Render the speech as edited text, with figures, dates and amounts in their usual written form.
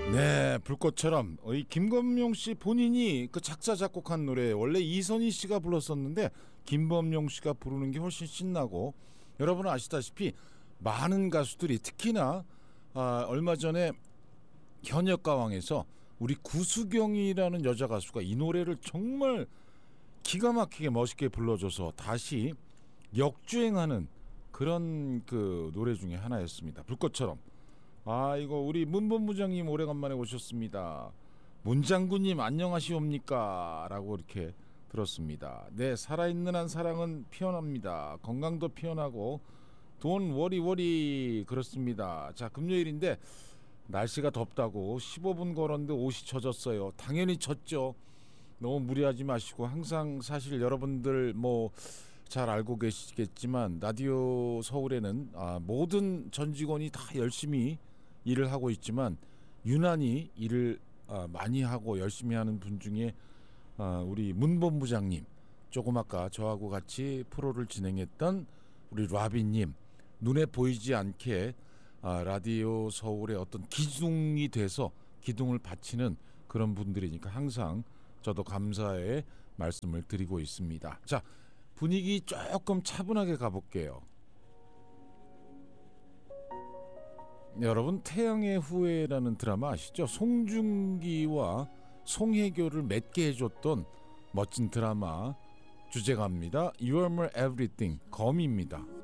네, 불꽃처럼 이 김범용 씨 본인이 그 작사 작곡한 노래 원래 이선희 씨가 불렀었는데 김범용 씨가 부르는 게 훨씬 신나고 여러분은 아시다시피 많은 가수들이 특히나 얼마 전에 현역가왕에서 우리 구수경이라는 여자 가수가 이 노래를 정말 기가 막히게 멋있게 불러줘서 다시 역주행하는 그런 그 노래 중에 하나였습니다. 불꽃처럼. 이거 우리 문본부장님 오래간만에 오셨습니다. 문장군님 안녕하시옵니까? 라고 이렇게 들었습니다. 네, 살아있는 한 사랑은 피어납니다. 건강도 피어나고 돈 워리 그렇습니다. 자, 금요일인데 날씨가 덥다고 15분 걸었는데 옷이 젖었어요. 당연히 젖죠. 너무 무리하지 마시고 항상 사실 여러분들 뭐 잘 알고 계시겠지만 라디오 서울에는 모든 전 직원이 다 열심히 일을 하고 있지만 유난히 일을 많이 하고 열심히 하는 분 중에 우리 문본부장님, 조금 아까 저하고 같이 프로를 진행했던 우리 라비님, 눈에 보이지 않게 라디오 서울의 어떤 기둥이 돼서 기둥을 바치는 그런 분들이니까 항상 저도 감사의 말씀을 드리고 있습니다. 자, 분위기 조금 차분하게 가볼게요. 여러분, 태양의 후예라는 드라마 아시죠? 송중기와 송혜교를 맺게 해줬던 멋진 드라마 주제가입니다. You are my everything, 검입니다.